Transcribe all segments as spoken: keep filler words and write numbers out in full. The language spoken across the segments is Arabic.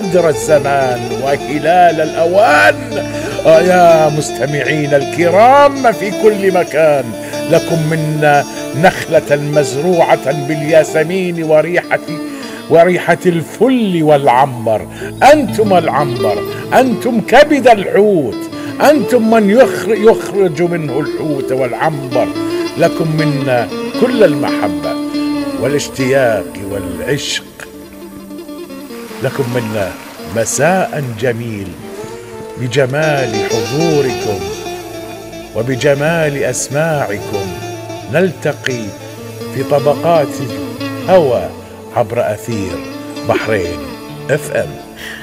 بدر الزمان وهلال الأوان. آه يا مستمعين الكرام في كل مكان، لكم منا نخلة مزروعة بالياسمين وريحة وريحة الفل والعنبر. أنتم العنبر، أنتم كبد الحوت، أنتم من يخرج منه الحوت والعنبر. لكم منا كل المحبة والاشتياق والعشق. لكم منا مساء جميل بجمال حضوركم وبجمال أسماعكم. نلتقي في طبقات هواء عبر أثير بحرين اف ام.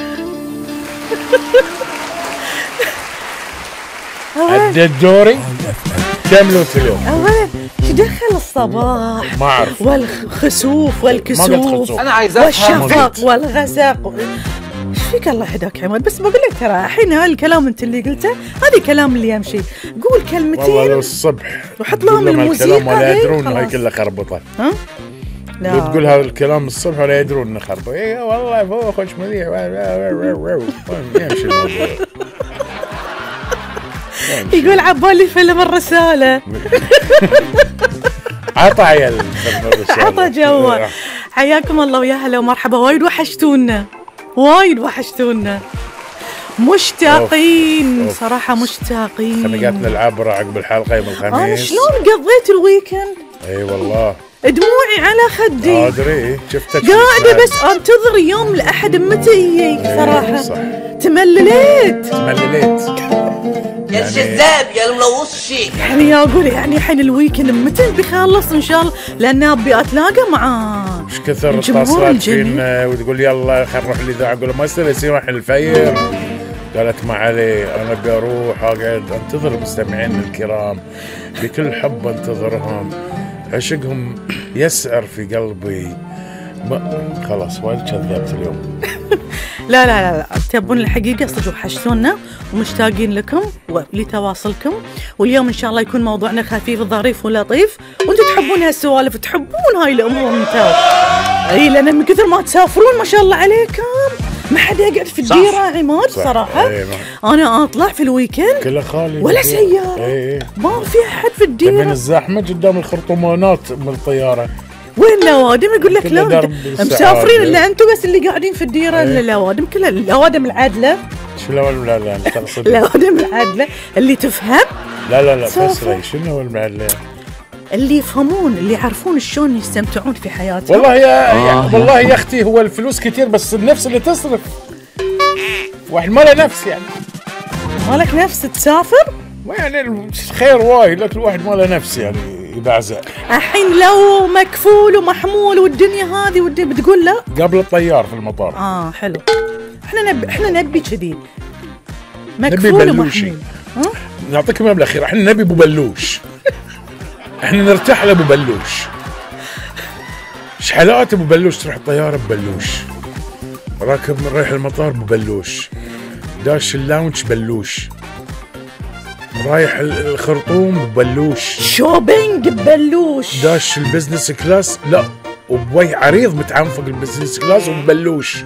عدت دوري كملوا اليوم. اولا شو دخل الصباح؟ ما اعرف. والخسوف والكسوف انا عايز والشفق والغسق. ايش فيك الله يهداك عماد؟ بس بقول لك ترى الحين هذا الكلام انت اللي قلته، هذا كلام اللي يمشي. قول كلمتين والله لو الصبح وحط لهم الموسيقى ولا يدرون هاي كلها خربطه. ها؟ لا تقول هذا الكلام الصبح ولا يدرون انه خربطه. اي والله فوق خوش مذيع يمشي الموضوع. يقول عبالي فيلم الرسالة. عطى عيال فيلم الرسالة، عطى جوا. حياكم الله ويا هلا ومرحبا. وايد وحشتونا، وايد وحشتونا، مشتاقين. أوف. صراحة مشتاقين. خلقتنا العبرة عقب الحلقة يوم الخميس. أنا شلون قضيت الويكند؟ اي والله دموعي على خدي. ادري شفتك قاعدة بس انتظر يوم الأحد متى يجي. صراحة صح. تملليت تملليت يا الجذاب يا الملوص الشيك. يعني اقول يعني الحين الويكند متى بيخلص ان شاء الله، لان ابي اتلاقى مع مش كثر اتصالات فينا وتقول يلا خل نروح الاذاعه. اقول ما يصير يصير راح الفير. قالت ما عليه انا ابي اروح اقعد انتظر المستمعين الكرام بكل حب، انتظرهم، عشقهم يسعر في قلبي. خلاص وايد كذبت اليوم. لا لا لا تبون الحقيقة صدق وحشتونا ومشتاقين لكم ولتواصلكم. واليوم إن شاء الله يكون موضوعنا خفيف ظريف ولطيف، وانتم تحبون هالسوالف، تحبون هاي الأمور انتوا. اي لأن من كثر ما تسافرون ما شاء الله عليكم ما حد يقعد في الديرة عماد. صراحة أنا أطلع في الويكند كله خالي ولا سيارة. ايه. ما في أحد في الديرة من الزحمة قدام الخرطومانات من الطيارة. وين لوادم؟ يقول لك لا مسافرين الا انتم بس اللي قاعدين في الديره. الا لوادم كلها اللوادم العادله. شو لوادم؟ لا لا تقصد اللوادم العادله اللي تفهم. لا لا لا فسري شنو اللوادم العادله؟ اللي يفهمون، اللي يعرفون شلون يستمتعون في حياتهم. والله يا آه. والله يا اختي هو الفلوس كتير بس النفس اللي تصرف. واحد ما له نفس يعني. ما لك نفس تسافر؟ يعني الخير وايد لكن الواحد ما له نفس يعني يبعزق. الحين لو مكفول ومحمول والدنيا هذه والدنيا بتقول لا قبل الطيار في المطار. اه حلو. احنا نبي احنا نبي كذي مكفول ومحمول. نعطيك مبلغ اخير، احنا نبي ابو بلوش. احنا نرتاح لابو بلوش. شحالات ابو بلوش، تروح الطياره ببلوش، راكب من رايح المطار ببلوش، داش اللاونج بلوش، رايح الخرطوم ببلوش، شوبينج ببلوش، داش البزنس كلاس لا وبوي عريض متعنفق البزنس كلاس وببلوش،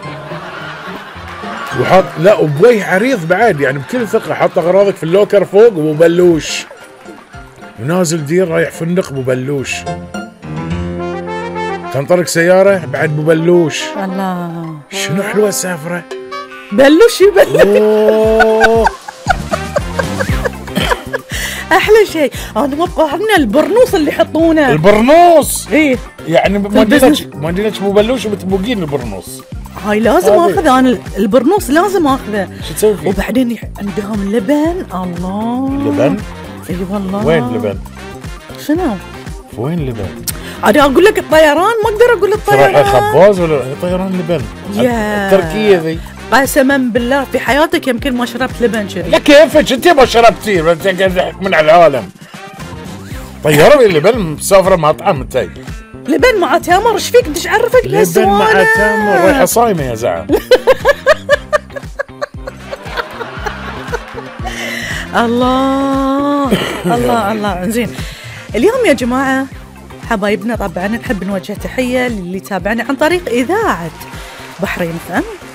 وحاط لا وبوي عريض بعد يعني بكل ثقة، حاط اغراضك في اللوكر فوق وببلوش، ونازل دير رايح فندق ببلوش، تنطلق سيارة بعد ببلوش. الله شنو حلوة السافرة. بلوش يبلوش. احلى شيء انا ما قهرنا البرنوس اللي يحطونه. البرنوس ايه يعني ما جيناش ما جيناش ببلوش وبتبوقين البرنوس. هاي لازم اخذه انا البرنوس لازم اخذه. شو تسوي فيه؟ وبعدين عندهم لبن. الله لبن؟ اي والله. وين لبن؟ شنو؟ وين لبن؟ انا اقول لك الطيران ما اقدر اقول الطيران. رايح خباز ولا طيران لبن؟ يا التركية ذي قسما بالله في حياتك يمكن ما شربت لبن كذي. لا كيفك انت ما شربتيه بس قاعد من على العالم. طياره اللبن مسافره مطعم انت. لبن مع تمر ايش فيك ايش عرفك لبن مع تمر رايحه صايمه يا زعم. الله الله الله. زين اليوم يا جماعه حبايبنا طبعا نحب نوجه تحيه للي تابعنا عن طريق اذاعه بحرين اف ام